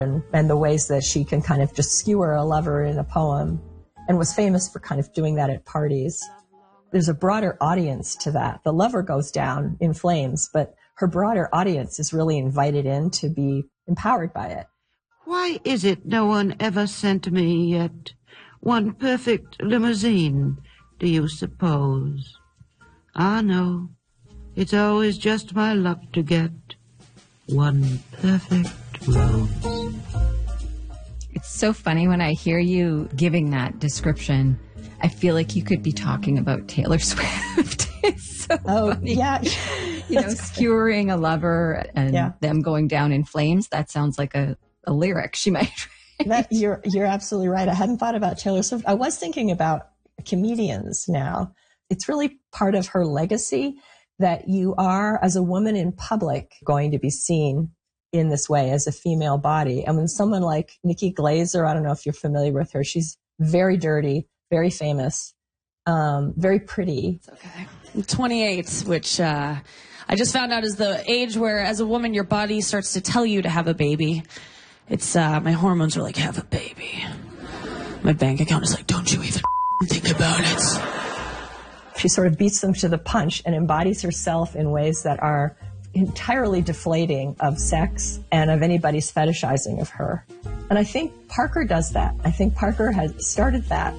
and the ways that she can kind of just skewer a lover in a poem, and was famous for kind of doing that at parties. There's a broader audience to that. The lover goes down in flames, but her broader audience is really invited in to be empowered by it. Why is it no one ever sent me yet one perfect limousine, do you suppose? Ah, no, it's always just my luck to get one perfect rose. It's so funny when I hear you giving that description. I feel like you could be talking about Taylor Swift. It's so funny. Yeah. Skewering a lover and them going down in flames. That sounds like a lyric she might write. You're absolutely right. I hadn't thought about Taylor Swift. I was thinking about comedians now. It's really part of her legacy that you are, as a woman in public, going to be seen in this way as a female body. And when someone like Nikki Glaser, I don't know if you're familiar with her, she's very dirty, very famous, very pretty. It's okay. I'm 28, which I just found out is the age where, as a woman, your body starts to tell you to have a baby. It's my hormones are like, have a baby. My bank account is like, don't you even think about it. She sort of beats them to the punch and embodies herself in ways that are entirely deflating of sex and of anybody's fetishizing of her. And I think Parker does that. I think Parker has started that.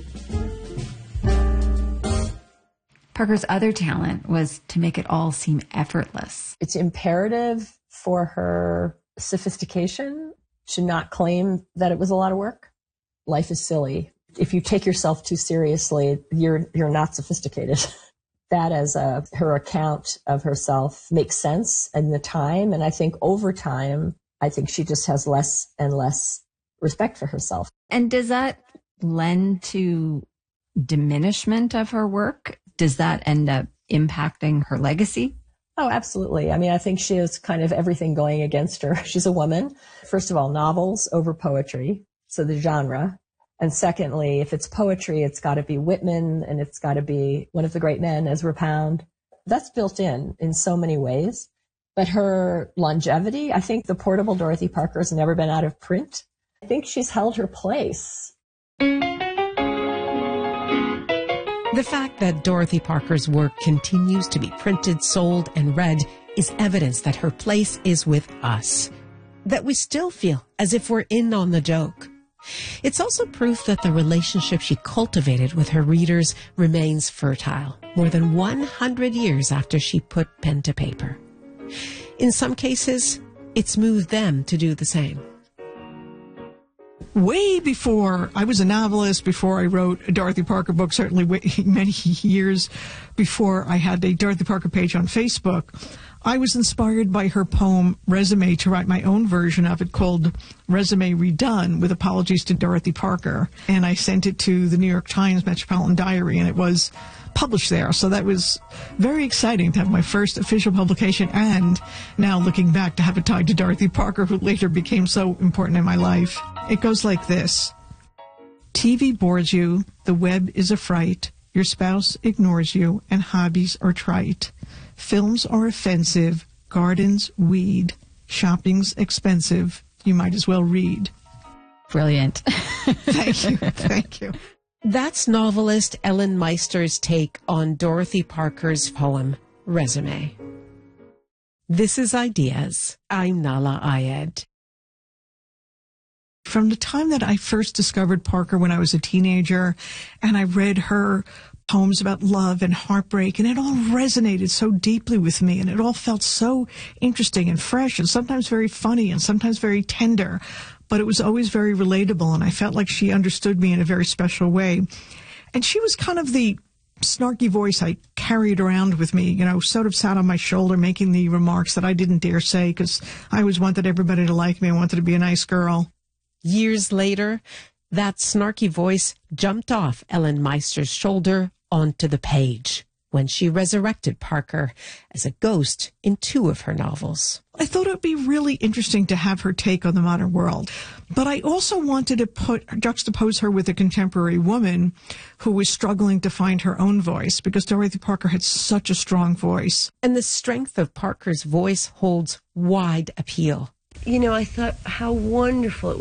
Parker's other talent was to make it all seem effortless. It's imperative for her sophistication to not claim that it was a lot of work. Life is silly. If you take yourself too seriously, you're not sophisticated. That as her account of herself makes sense in the time. And I think over time, I think she just has less and less respect for herself. And does that lend to diminishment of her work? Does that end up impacting her legacy? Oh, absolutely. I mean, I think she has kind of everything going against her. She's a woman. First of all, novels over poetry. So the genre. And secondly, if it's poetry, it's got to be Whitman and it's got to be one of the great men, Ezra Pound. That's built in so many ways. But her longevity, I think the portable Dorothy Parker has never been out of print. I think she's held her place. The fact that Dorothy Parker's work continues to be printed, sold, and read is evidence that her place is with us, that we still feel as if we're in on the joke. It's also proof that the relationship she cultivated with her readers remains fertile, more than 100 years after she put pen to paper. In some cases, it's moved them to do the same. Way before I was a novelist, before I wrote a Dorothy Parker book, certainly many years before I had a Dorothy Parker page on Facebook, I was inspired by her poem Resume to write my own version of it called Resume Redone, with apologies to Dorothy Parker. And I sent it to the New York Times Metropolitan Diary, and it was published there. So that was very exciting to have my first official publication, and now looking back to have it tied to Dorothy Parker, who later became so important in my life. It goes like this. TV bores you, the web is a fright, your spouse ignores you, and hobbies are trite. Films are offensive, gardens weed, shopping's expensive, you might as well read. Brilliant. Thank you. Thank you. That's novelist Ellen Meister's take on Dorothy Parker's poem, Resume. This is Ideas. I'm Nahlah Ayed. From the time that I first discovered Parker when I was a teenager, and I read her poems about love and heartbreak, and it all resonated so deeply with me, and it all felt so interesting and fresh, and sometimes very funny, and sometimes very tender, but it was always very relatable, and I felt like she understood me in a very special way. And she was kind of the snarky voice I carried around with me, sort of sat on my shoulder making the remarks that I didn't dare say, because I always wanted everybody to like me. I wanted to be a nice girl. Years later, that snarky voice jumped off Ellen Meister's shoulder onto the page when she resurrected Parker as a ghost in 2 of her novels. I thought it would be really interesting to have her take on the modern world, but I also wanted to juxtapose her with a contemporary woman who was struggling to find her own voice, because Dorothy Parker had such a strong voice. And the strength of Parker's voice holds wide appeal. you know, I thought how wonderful it